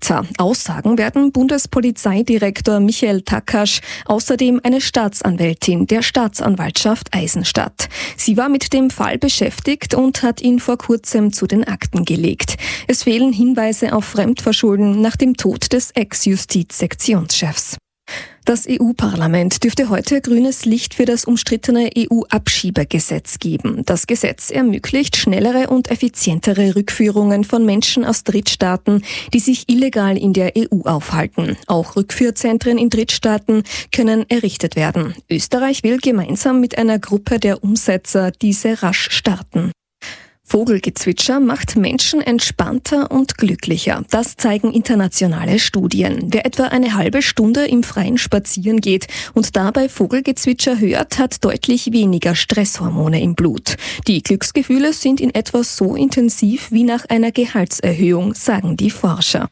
weiter. Aussagen werden Bundespolizeidirektor Michael Takasch, außerdem eine Staatsanwältin der Staatsanwaltschaft Eisenstadt. Sie war mit dem Fall beschäftigt und hat ihn vor kurzem zu den Akten gelegt. Es fehlen Hinweise auf Fremdverschulden nach dem Tod des Ex-Justizsektionschefs. Das EU-Parlament dürfte heute grünes Licht für das umstrittene EU-Abschiebegesetz geben. Das Gesetz ermöglicht schnellere und effizientere Rückführungen von Menschen aus Drittstaaten, die sich illegal in der EU aufhalten. Auch Rückführzentren in Drittstaaten können errichtet werden. Österreich will gemeinsam mit einer Gruppe der Umsetzer diese rasch starten. Vogelgezwitscher macht Menschen entspannter und glücklicher. Das zeigen internationale Studien. Wer etwa eine halbe Stunde im Freien spazieren geht und dabei Vogelgezwitscher hört, hat deutlich weniger Stresshormone im Blut. Die Glücksgefühle sind in etwa so intensiv wie nach einer Gehaltserhöhung, sagen die Forscher.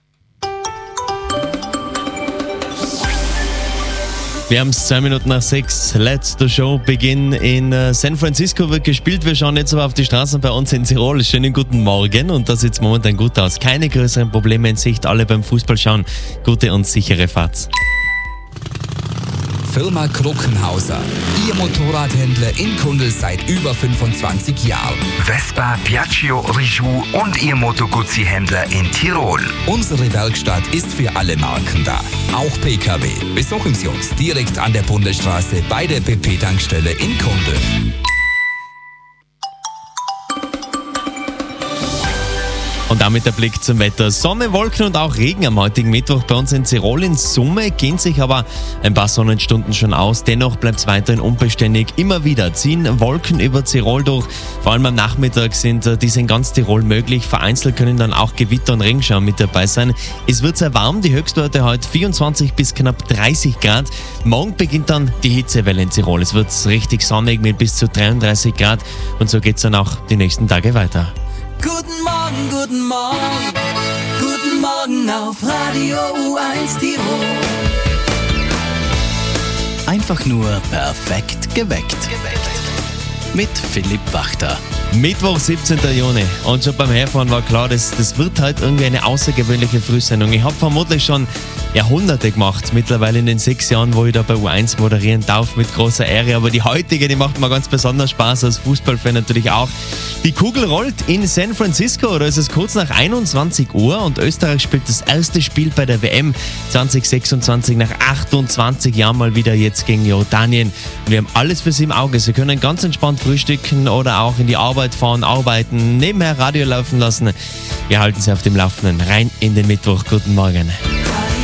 Wir haben es 2:02. Let the show begin. In San Francisco wird gespielt. Wir schauen jetzt aber auf die Straßen bei uns in Tirol. Schönen guten Morgen und da sieht es momentan gut aus. Keine größeren Probleme in Sicht. Alle beim Fußball schauen. Gute und sichere Fahrt. Firma Kruckenhauser. Ihr Motorradhändler in Kundl seit über 25 Jahren. Vespa, Piaggio, Rijou und Ihr Moto Guzzi-Händler in Tirol. Unsere Werkstatt ist für alle Marken da. Auch PKW. Besuchen Sie uns direkt an der Bundesstraße bei der BP-Tankstelle in Kundl. Und damit der Blick zum Wetter. Sonne, Wolken und auch Regen am heutigen Mittwoch bei uns in Tirol. In Summe gehen sich aber ein paar Sonnenstunden schon aus. Dennoch bleibt es weiterhin unbeständig. Immer wieder ziehen Wolken über Tirol durch. Vor allem am Nachmittag sind diese in ganz Tirol möglich. Vereinzelt können dann auch Gewitter und Regenschauer mit dabei sein. Es wird sehr warm. Die Höchstwerte heute 24 bis knapp 30 Grad. Morgen beginnt dann die Hitzewelle in Tirol. Es wird richtig sonnig mit bis zu 33 Grad. Und so geht es dann auch die nächsten Tage weiter. Guten Morgen, guten Morgen, guten Morgen auf Radio U1 Tirol. Einfach nur perfekt geweckt. Mit Philipp Wachter. Mittwoch, 17. Juni. Und schon beim Herfahren war klar, das wird halt irgendwie eine außergewöhnliche Frühsendung. Ich habe vermutlich schon Jahrhunderte gemacht. Mittlerweile in den 6 Jahren, wo ich da bei U1 moderieren darf, mit großer Ehre. Aber die heutige, die macht mir ganz besonders Spaß, als Fußballfan natürlich auch. Die Kugel rollt in San Francisco. Da ist es kurz nach 21 Uhr und Österreich spielt das erste Spiel bei der WM 2026 nach 28 Jahren mal wieder jetzt gegen Jordanien. Und wir haben alles für Sie im Auge. Sie können ganz entspannt frühstücken oder auch in die Arbeit fahren, arbeiten, nebenher Radio laufen lassen. Wir halten Sie auf dem Laufenden. Rein in den Mittwoch. Guten Morgen.